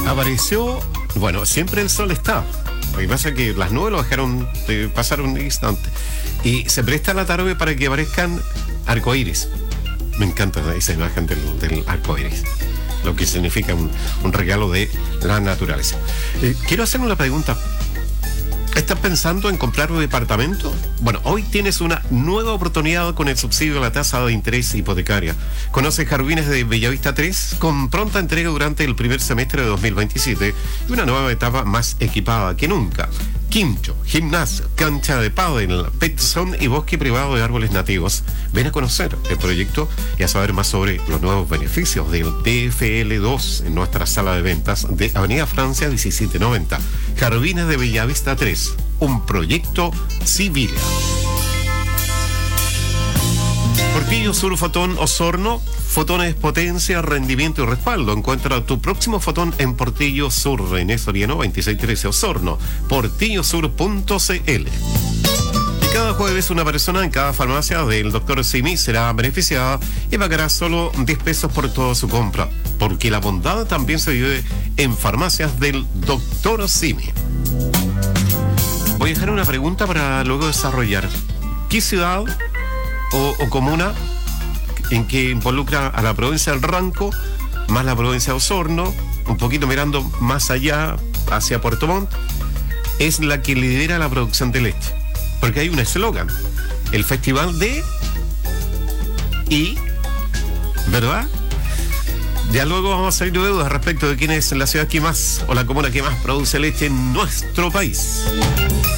Apareció, bueno, siempre el sol está. Lo que pasa es que las nubes lo dejaron de pasar un instante. Y se presta la tarde para que aparezcan arcoíris. Me encanta esa imagen del arcoíris. Lo que significa un regalo de la naturaleza. Quiero hacer una pregunta. ¿Estás pensando en comprar un departamento? Bueno, hoy tienes una nueva oportunidad con el subsidio de la tasa de interés hipotecaria. Conoce Jardines de Bellavista 3 con pronta entrega durante el primer semestre de 2027 y una nueva etapa más equipada que nunca. Quincho, gimnasio, cancha de pádel, pet zone y bosque privado de árboles nativos. Ven a conocer el proyecto y a saber más sobre los nuevos beneficios del TFL2 en nuestra sala de ventas de Avenida Francia 1790. Jardines de Bellavista 3, un proyecto civil. Portillo Sur Fotón Osorno, fotones, potencia, rendimiento y respaldo. Encuentra tu próximo fotón en Portillo Sur, René Soriano 2613 Osorno, portillosur.cl. Y cada jueves una persona en cada farmacia del Dr. Simi será beneficiada y pagará solo 10 pesos por toda su compra, porque la bondad también se vive en farmacias del Dr. Simi. Voy a dejar una pregunta para luego desarrollar. ¿Qué ciudad o comuna en que involucra a la provincia del Ranco, más la provincia de Osorno, un poquito mirando más allá, hacia Puerto Montt, es la que lidera la producción de leche? Porque hay un eslogan, el Festival de... y... ¿verdad? Ya luego vamos a salir de dudas respecto de quién es la ciudad que más, o la comuna que más produce leche en nuestro país.